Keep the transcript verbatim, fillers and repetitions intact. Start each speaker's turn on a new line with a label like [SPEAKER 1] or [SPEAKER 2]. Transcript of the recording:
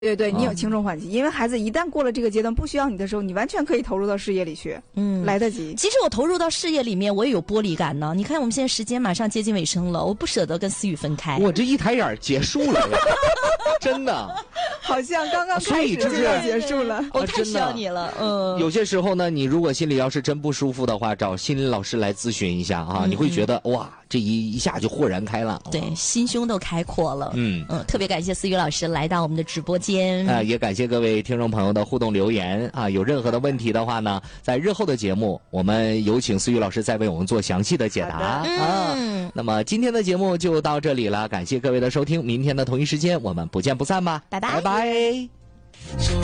[SPEAKER 1] 对对，你有轻重缓急，因为孩子一旦过了这个阶段不需要你的时候，你完全可以投入到事业里去，嗯，来得及。
[SPEAKER 2] 其实我投入到事业里面，我也有玻璃感呢。你看我们现在时间马上接近尾声了，我不舍得跟思雨分开。
[SPEAKER 3] 我这一抬眼结束了呀，真的，
[SPEAKER 1] 好像刚刚开始就要结束了。
[SPEAKER 2] 我太需要你了，嗯。
[SPEAKER 3] 有些时候呢，你如果心里要是真不舒服的话，找心理老师来咨询一下啊，嗯、你会觉得哇，这一一下就豁然开朗了，
[SPEAKER 2] 对，心胸都开阔了。嗯嗯，特别感谢思雨老师来到我们的直播间
[SPEAKER 3] 啊、呃，也感谢各位听众朋友的互动留言啊。有任何的问题的话呢，在日后的节目，我们有请思雨老师再为我们做详细的解答啊。嗯，那么今天的节目就到这里了，感谢各位的收听，明天的同一时间我们不见不散吧，
[SPEAKER 2] 拜拜
[SPEAKER 3] 拜拜。